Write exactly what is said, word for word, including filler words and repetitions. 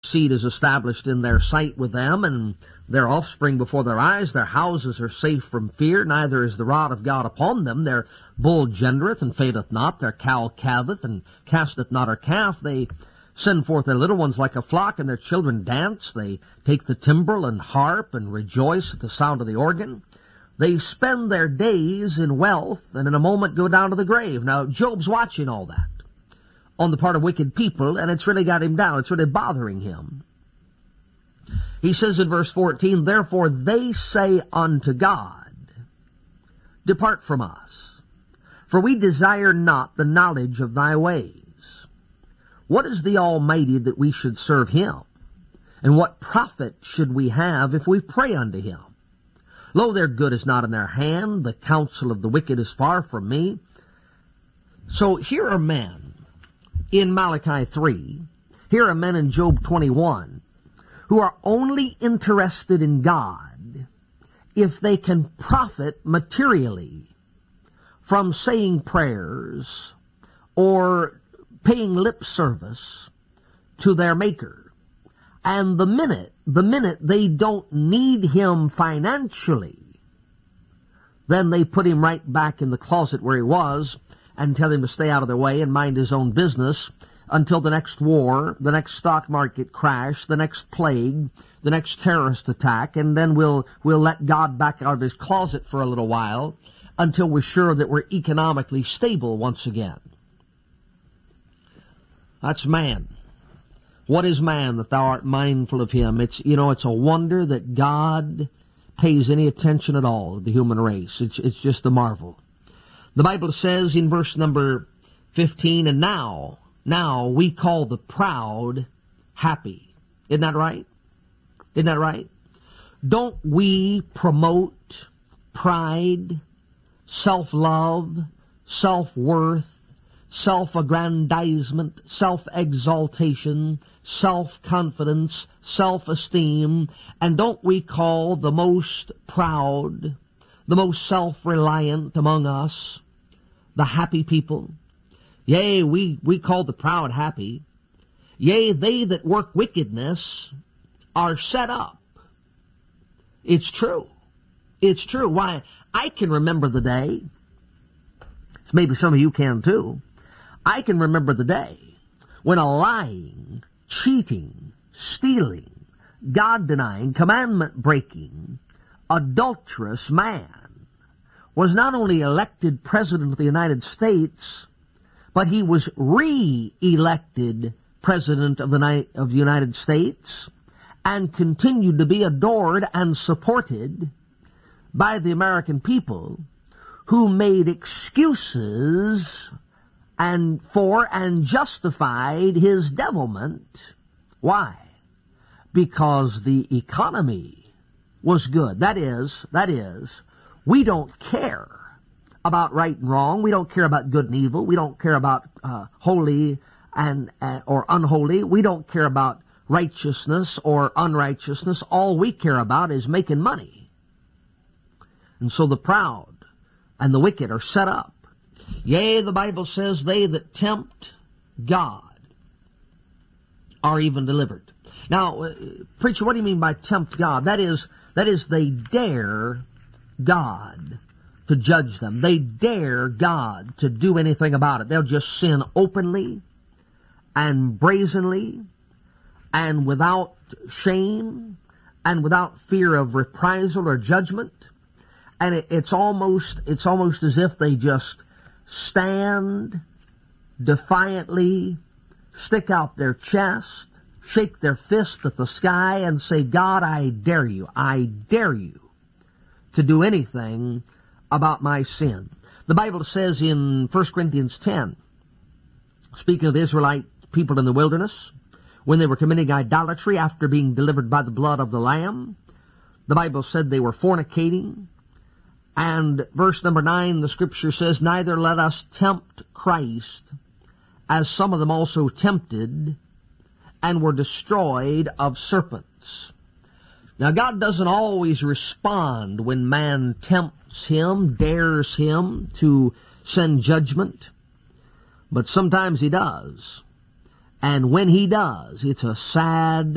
seed is established in their sight with them, and their offspring before their eyes. Their houses are safe from fear, neither is the rod of God upon them. Their bull gendereth and fainteth not, their cow calveth and casteth not her calf. They send forth their little ones like a flock, and their children dance. They take the timbrel and harp, and rejoice at the sound of the organ. They spend their days in wealth, and in a moment go down to the grave. Now, Job's watching all that on the part of wicked people, and it's really got him down. It's really bothering him. He says in verse fourteen, "Therefore they say unto God, Depart from us, for we desire not the knowledge of thy ways. What is the Almighty that we should serve him? And what profit should we have if we pray unto him? Lo, their good is not in their hand, the counsel of the wicked is far from me." So here are men in Malachi three, here are men in Job twenty-one, who are only interested in God if they can profit materially from saying prayers or paying lip service to their Maker. And the minute, the minute they don't need him financially, then they put him right back in the closet where he was and tell him to stay out of their way and mind his own business until the next war, the next stock market crash, the next plague, the next terrorist attack, and then we'll, we'll let God back out of his closet for a little while until we're sure that we're economically stable once again. That's man. What is man that thou art mindful of him? It's, you know, it's a wonder that God pays any attention at all to the human race. It's, it's just a marvel. The Bible says in verse number fifteen, "And now, now we call the proud happy." Isn't that right? Isn't that right? Don't we promote pride, self-love, self-worth, self-aggrandizement, self-exaltation, self-confidence, self-esteem, and don't we call the most proud, the most self-reliant among us the happy people? Yea, we, we call the proud happy. Yea, they that work wickedness are set up. It's true. It's true. Why, I can remember the day, maybe some of you can too, I can remember the day when a lying, cheating, stealing, God-denying, commandment-breaking, adulterous man was not only elected President of the United States, but he was re-elected President of the, of the United States and continued to be adored and supported by the American people, who made excuses and for and justified his devilment. Why? Because the economy was good. That is, that is, we don't care about right and wrong. We don't care about good and evil. We don't care about uh, holy and uh, or unholy. We don't care about righteousness or unrighteousness. All we care about is making money. And so the proud and the wicked are set up. Yea, the Bible says, they that tempt God are even delivered. Now, uh, preacher, what do you mean by tempt God? That is, that is they dare God to judge them. They dare God to do anything about it. They'll just sin openly and brazenly and without shame and without fear of reprisal or judgment. And it, it's almost it's almost as if they just stand defiantly, stick out their chest, shake their fist at the sky, and say, God, I dare you, I dare you to do anything about my sin. The Bible says in First Corinthians ten, speaking of the Israelite people in the wilderness, when they were committing idolatry after being delivered by the blood of the Lamb, the Bible said they were fornicating. And verse number nine, the Scripture says, neither let us tempt Christ, as some of them also tempted, and were destroyed of serpents. Now, God doesn't always respond when man tempts him, dares him to send judgment, but sometimes he does. And when he does, it's a sad